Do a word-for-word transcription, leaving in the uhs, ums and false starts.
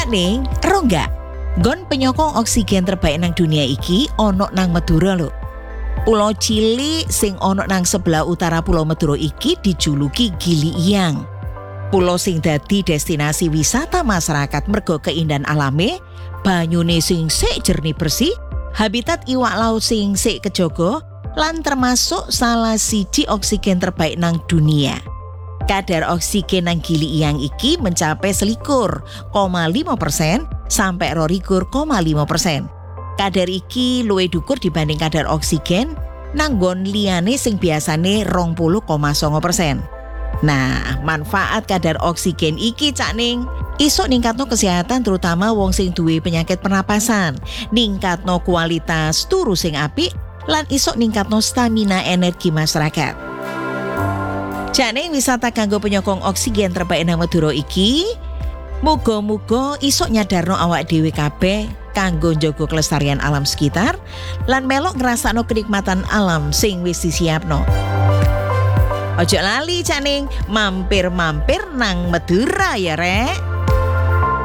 Cak Ning, ero enggak? Nggon penyokong oksigen terbaik nang dunia iki ono nang Madura lho. Pulau cilik sing ono nang sebelah utara Pulau Madura iki dijuluki Gili Iyang. Pulau sing dadi destinasi wisata masyarakat mergo keindahan alame, banyune sing sik jernih bersih, habitat iwak laut sing sik kejaga, lan termasuk salah siji oksigen terbaik nang dunia. Kadar oksigen nang Gili Iyang iki mencapai selikur koma lima persen sampai rolikur koma lima persen. Kadar iki luwih dhuwur dibanding kadar oksigen nang nggon liyane sing biasane rong puluh koma songo persen. Nah, manfaat kadar oksigen iki Cak Ning, iso ningkatno kesehatan terutama wong sing duwe penyakit pernapasan, ningkatno kualitas turu sing apik, lan iso ningkatno stamina energi masyarakat. Cak Ning, wisata kanggo penyokong oksigen terbaik nang Madura iki muga-muga iso nyadarno awak dhewe kabeh kanggo njaga kelestarian alam sekitar lan melok ngrasakno kenikmatan alam sing wis disiapno. Ojo lali Cak Ning, mampir-mampir nang Madura ya rek.